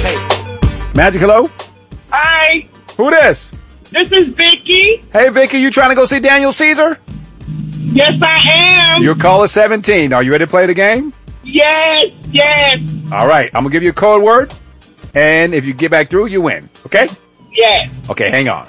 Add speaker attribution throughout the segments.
Speaker 1: Magic, hello?
Speaker 2: Hi,
Speaker 1: Who this?
Speaker 2: this is Vicky.
Speaker 1: Hey, Vicky, you trying to go see Daniel Caesar?
Speaker 2: Yes, I am.
Speaker 1: Your call is 17. Are you ready to play the game?
Speaker 2: Yes.
Speaker 1: All right, I'm going to give you a code word, and if you get back through, you win. Okay?
Speaker 2: Yes.
Speaker 1: Okay, hang on.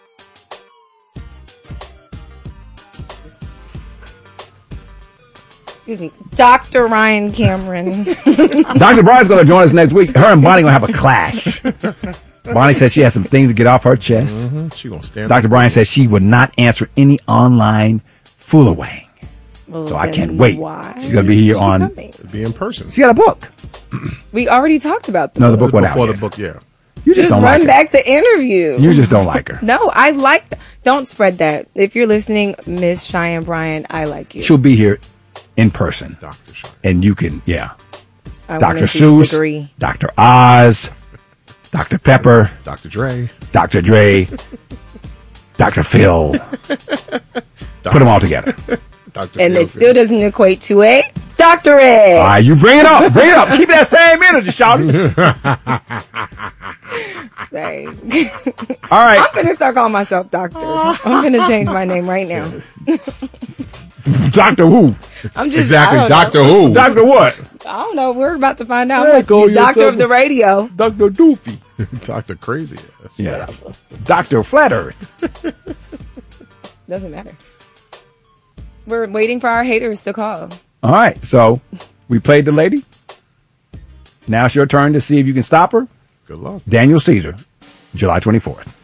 Speaker 3: Excuse me. Dr. Ryan Cameron.
Speaker 1: Dr. Brian's going to join us next week. Her and Bonnie going to have a clash. Bonnie says she has some things to get off her chest.
Speaker 4: She gonna stand.
Speaker 1: Dr. Brian says she would not answer any online fool-awaying. So I can't wait.
Speaker 3: Why?
Speaker 1: She's going to be here on...
Speaker 4: be in person.
Speaker 1: She got a book.
Speaker 3: We already talked about the
Speaker 1: No, the
Speaker 3: book.
Speaker 1: book went out.
Speaker 4: Before
Speaker 1: yet.
Speaker 4: the book, yeah.
Speaker 1: You just don't
Speaker 3: run
Speaker 1: like
Speaker 3: back the interview.
Speaker 1: her. You just don't like her.
Speaker 3: No, I like. Don't spread that. If you're listening, Miss Cheyenne Bryant, I like you.
Speaker 1: She'll be here in person.
Speaker 4: Dr. Shaw.
Speaker 1: And you can, yeah.
Speaker 3: I
Speaker 1: Dr.
Speaker 3: wanna see the
Speaker 1: Seuss,
Speaker 3: degree.
Speaker 1: Dr. Oz, Dr. Pepper,
Speaker 4: Dr. Dre.
Speaker 1: Dr. Dre, Dr. Phil. Put them all together.
Speaker 4: Dr.
Speaker 3: And
Speaker 4: Phil.
Speaker 3: it still doesn't equate to a doctorate.
Speaker 1: All right, you bring it up. Bring it up. Keep that same energy, shouty.
Speaker 3: Say.
Speaker 1: All right.
Speaker 3: I'm gonna start calling myself doctor. I'm gonna change my name right now.
Speaker 1: Doctor who?
Speaker 3: I'm just
Speaker 4: Exactly.
Speaker 3: I don't
Speaker 4: Doctor
Speaker 3: know.
Speaker 4: Who.
Speaker 1: Doctor what?
Speaker 3: I don't know. We're about to find out.
Speaker 1: Hey,
Speaker 3: I'm
Speaker 1: go
Speaker 3: like, doctor
Speaker 1: yourself.
Speaker 3: of the radio.
Speaker 1: Dr. Doofy.
Speaker 4: Dr. Crazy. Ass.
Speaker 1: Yeah. Dr. Flat Earth.
Speaker 3: Doesn't matter. We're waiting for our haters to call.
Speaker 1: All right. So we played the lady. Now it's your turn to see if you can stop her.
Speaker 4: Good luck.
Speaker 1: Daniel Caesar, July 24th.